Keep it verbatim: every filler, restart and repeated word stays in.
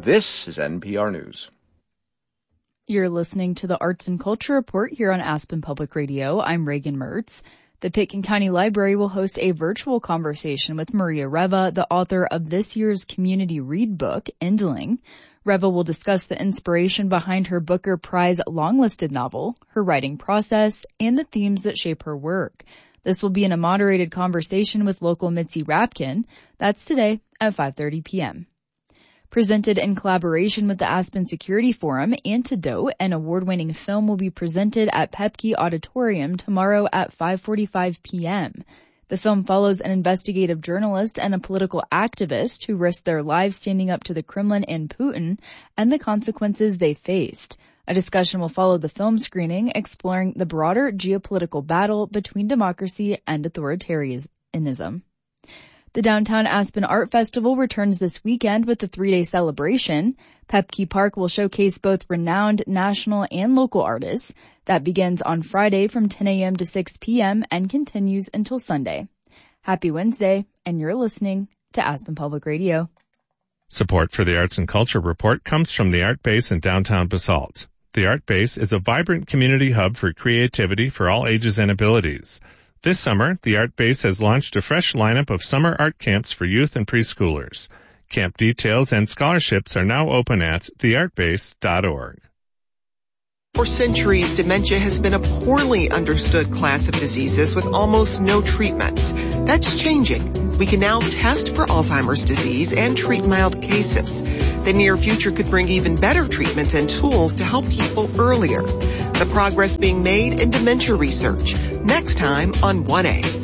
This is N P R News. You're listening to the Arts and Culture Report here on Aspen Public Radio. I'm Reagan Mertz. The Pitkin County Library will host a virtual conversation with Maria Reva, the author of this year's community read book, Endling. Reva will discuss the inspiration behind her Booker Prize longlisted novel, her writing process, and the themes that shape her work. This will be in a moderated conversation with local Mitzi Rapkin. That's today at five thirty p.m. Presented in collaboration with the Aspen Security Forum, Antidote, an award-winning film, will be presented at Pepke Auditorium tomorrow at five forty-five p.m. The film follows an investigative journalist and a political activist who risked their lives standing up to the Kremlin and Putin and the consequences they faced. A discussion will follow the film screening, exploring the broader geopolitical battle between democracy and authoritarianism. The Downtown Aspen Art Festival returns this weekend with a three-day celebration. Pepke Park will showcase both renowned national and local artists. That begins on Friday from ten a.m. to six p.m. and continues until Sunday. Happy Wednesday, and you're listening to Aspen Public Radio. Support for the Arts and Culture Report comes from the Art Base in downtown Basalt. The Art Base is a vibrant community hub for creativity for all ages and abilities. This summer, the Art Base has launched a fresh lineup of summer art camps for youth and preschoolers. Camp details and scholarships are now open at the art base dot org. For centuries, dementia has been a poorly understood class of diseases with almost no treatments. That's changing. We can now test for Alzheimer's disease and treat mild cases. The near future could bring even better treatments and tools to help people earlier. The progress being made in dementia research. Next time on one A.